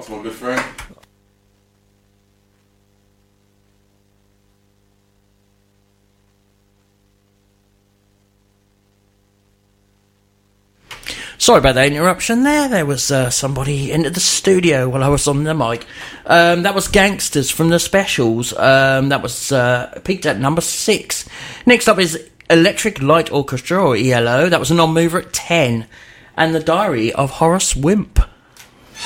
to my good friend. Sorry about that interruption there. There was somebody into the studio while I was on the mic. That was Gangsters from the Specials. That was peaked at number 6. Next up is Electric Light Orchestra, or ELO. That was a non-mover at 10. And The Diary of Horace Wimp.